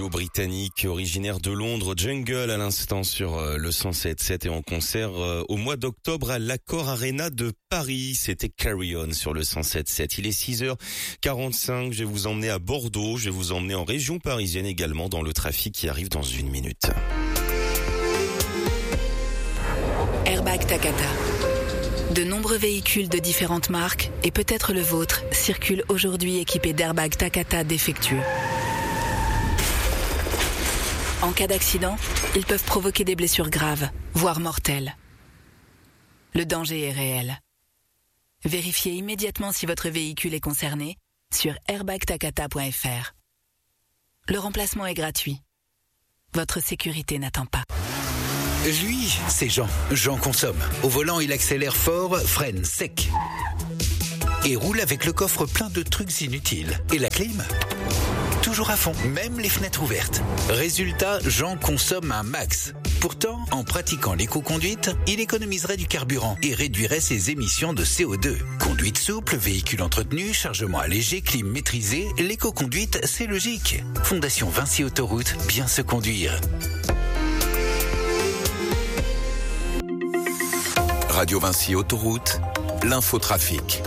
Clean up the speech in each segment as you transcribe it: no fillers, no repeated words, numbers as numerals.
duo britannique originaire de Londres, Jungle à l'instant sur le 107.7 et en concert au mois d'octobre à l'Accor Arena de Paris. C'était Carry On sur le 107.7. Il est 6h45, je vais vous emmener à Bordeaux, je vais vous emmener en région parisienne également dans le trafic qui arrive dans une minute. Airbag Takata. De nombreux véhicules de différentes marques, et peut-être le vôtre, circulent aujourd'hui équipés d'airbags Takata défectueux. En cas d'accident, ils peuvent provoquer des blessures graves, voire mortelles. Le danger est réel. Vérifiez immédiatement si votre véhicule est concerné sur airbagtakata.fr. Le remplacement est gratuit. Votre sécurité n'attend pas. Lui, c'est Jean. Jean consomme. Au volant, il accélère fort, freine sec. Et roule avec le coffre plein de trucs inutiles. Et la clim ? Toujours à fond, même les fenêtres ouvertes. Résultat, Jean consomme un max. Pourtant, en pratiquant l'éco-conduite, il économiserait du carburant et réduirait ses émissions de CO2. Conduite souple, véhicule entretenu, chargement allégé, clim maîtrisée, l'éco-conduite, c'est logique. Fondation Vinci Autoroute, bien se conduire. Radio Vinci Autoroute, l'infotrafic.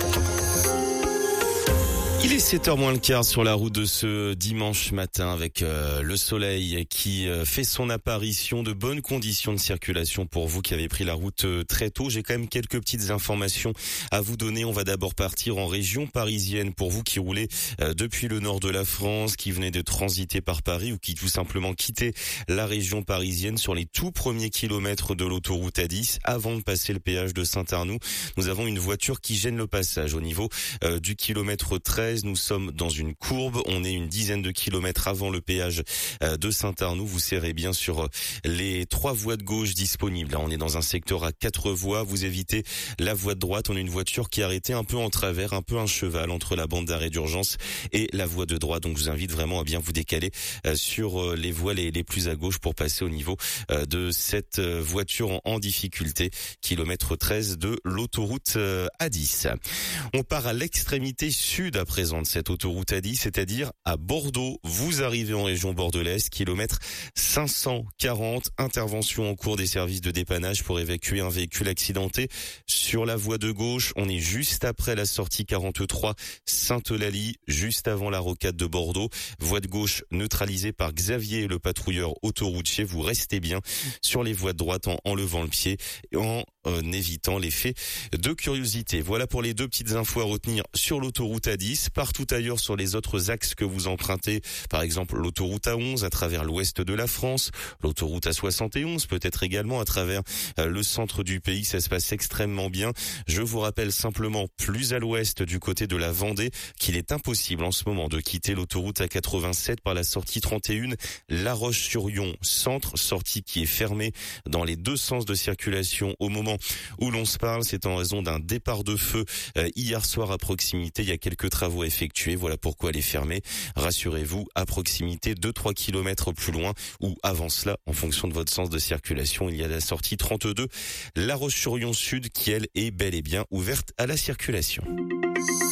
Il est 7h moins le quart sur la route de ce dimanche matin avec le soleil qui fait son apparition, de bonnes conditions de circulation pour vous qui avez pris la route très tôt. J'ai quand même quelques petites informations à vous donner. On va d'abord partir en région parisienne pour vous qui roulez depuis le nord de la France, qui venez de transiter par Paris ou qui tout simplement quittez la région parisienne sur les tout premiers kilomètres de l'autoroute A10 avant de passer le péage de Saint-Arnoux. Nous avons une voiture qui gêne le passage au niveau du kilomètre 13. Nous sommes dans une courbe, on est une dizaine de kilomètres avant le péage de Saint-Arnoux. Vous serrez bien sur les 3 voies de gauche disponibles. Là, on est dans un secteur à 4 voies. Vous évitez la voie de droite. On a une voiture qui est arrêtée un peu en travers, un peu un cheval entre la bande d'arrêt d'urgence et la voie de droite. Donc, je vous invite vraiment à bien vous décaler sur les voies les plus à gauche pour passer au niveau de cette voiture en difficulté. Kilomètre 13 de l'autoroute A10. On part à l'extrémité sud après de cette autoroute A10, c'est-à-dire à Bordeaux. Vous arrivez en région bordelaise, kilomètre 540, intervention en cours des services de dépannage pour évacuer un véhicule accidenté sur la voie de gauche. On est juste après la sortie 43 Sainte-Eulalie, juste avant la rocade de Bordeaux. Voie de gauche neutralisée par Xavier, le patrouilleur autoroutier. Vous restez bien sur les voies de droite en levant le pied et en évitant l'effet de curiosité. Voilà pour les 2 petites infos à retenir sur l'autoroute A10. Partout ailleurs sur les autres axes que vous empruntez, par exemple l'autoroute A11 à travers l'ouest de la France, l'autoroute A71 peut-être également à travers le centre du pays, ça se passe extrêmement bien. Je vous rappelle simplement plus à l'ouest du côté de la Vendée qu'il est impossible en ce moment de quitter l'autoroute A87 par la sortie 31 La Roche-sur-Yon centre, sortie qui est fermée dans les 2 sens de circulation au moment où l'on se parle. C'est en raison d'un départ de feu hier soir à proximité. Il y a quelques travaux effectués. Voilà pourquoi elle est fermée. Rassurez-vous, à proximité, 2-3 kilomètres plus loin ou avant cela, en fonction de votre sens de circulation, il y a la sortie 32 La Roche-sur-Yon Sud qui, elle, est bel et bien ouverte à la circulation.